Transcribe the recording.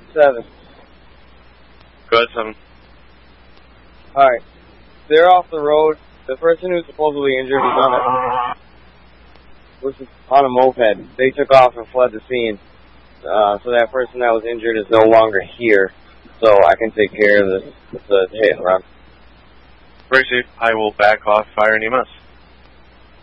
7. Go ahead, 7. Alright. They're off the road. The person who's supposedly injured was on a moped. They took off and fled the scene. So that person that was injured is no longer here. So I can take care of the hit and run. Gracie, I will back off fire and EMS.